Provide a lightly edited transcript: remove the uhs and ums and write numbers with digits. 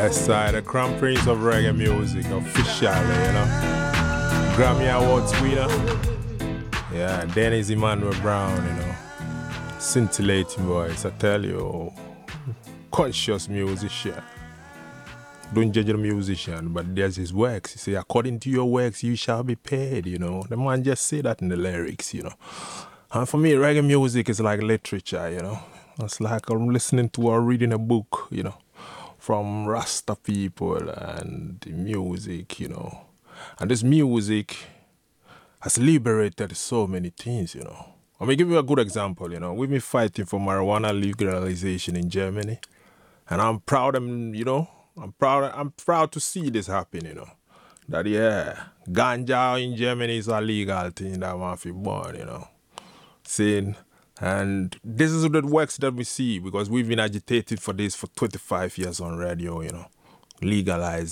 Side, the Crown Prince of Reggae Music, officially, you know. Grammy Awards winner. Yeah, Dennis Emmanuel Brown, you know. Scintillating voice, I tell you. Conscious musician. Don't judge the musician, but there's his works. He say, according to your works, you shall be paid, you know. The man just say that in the lyrics, you know. And for me, reggae music is like literature, you know. It's like I'm listening to or reading a book, you know, from Rasta people and the music, you know. And this music has liberated so many things, you know. Let me give you a good example, you know. We've been fighting for marijuana legalization in Germany. And I'm proud, you know, I'm proud to see this happen, you know. That, yeah, ganja in Germany is a legal thing that one feel born, you know. Saying, and this is the works that we see because we've been agitating for this for 25 years on radio, you know. Legalize